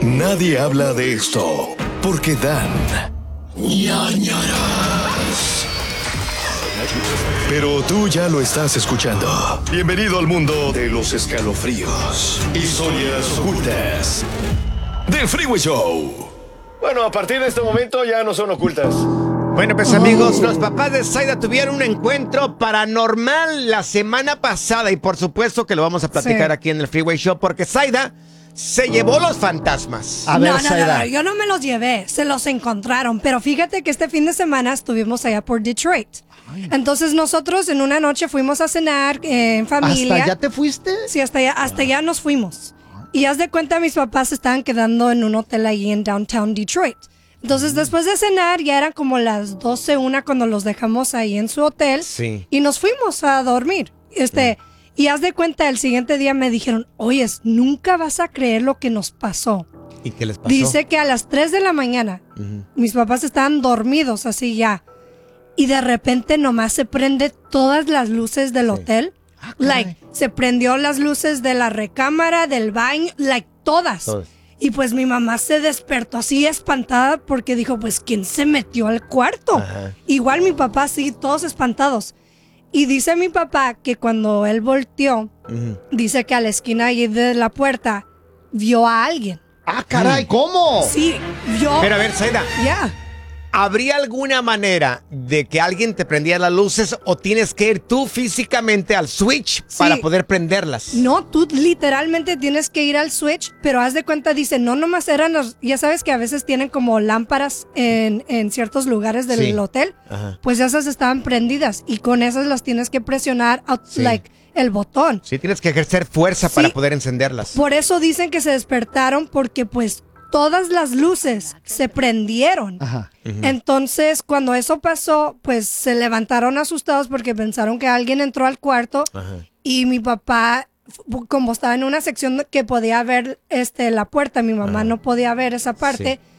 Nadie habla de esto porque dan ñañaras. Pero tú ya lo estás escuchando. Bienvenido al mundo de los escalofríos. Historias ocultas del Freeway Show. Bueno, a partir de este momento ya no son ocultas. Bueno, pues amigos, los papás de Zaida tuvieron un encuentro paranormal la semana pasada y por supuesto que lo vamos a platicar aquí en el Freeway Show porque Zaida se llevó los fantasmas. A ver, No, Zaida. yo no me los llevé, se los encontraron. Pero fíjate que este fin de semana estuvimos allá por Detroit. Entonces nosotros en una noche fuimos a cenar en familia. ¿Hasta allá te fuiste? Sí, hasta allá nos fuimos. Y haz de cuenta, mis papás estaban quedando en un hotel ahí en downtown Detroit. Entonces después de cenar ya eran como las 12:01 cuando los dejamos ahí en su hotel. Sí. Y nos fuimos a dormir. Y haz de cuenta, el siguiente día me dijeron, oyes, nunca vas a creer lo que nos pasó. ¿Y qué les pasó? Dice que a las 3 de la mañana, mis papás estaban dormidos así ya. Y de repente nomás se prende todas las luces del hotel. Se prendió las luces de la recámara, del baño, todas. Y pues mi mamá se despertó así espantada porque dijo, pues, ¿quién se metió al cuarto? Ajá. Igual mi papá, sí, todos espantados. Y dice mi papá que cuando él volteó, dice que a la esquina ahí de la puerta, vio a alguien. ¡Ah, caray! ¿Cómo? Sí, vio... Pero a ver, Zaida, Ya. ¿habría alguna manera de que alguien te prendiera las luces o tienes que ir tú físicamente al switch para poder prenderlas? No, tú literalmente tienes que ir al switch, pero haz de cuenta, dice, no nomás eran los... Ya sabes que a veces tienen como lámparas en ciertos lugares del hotel. Ajá. Pues esas estaban prendidas y con esas las tienes que presionar, el botón. Sí, tienes que ejercer fuerza para poder encenderlas. Por eso dicen que se despertaron porque pues todas las luces se prendieron. Ajá. Entonces, cuando eso pasó, pues se levantaron asustados porque pensaron que alguien entró al cuarto. Ajá. Y mi papá, como estaba en una sección que podía ver la puerta, mi mamá no podía ver esa parte. Sí.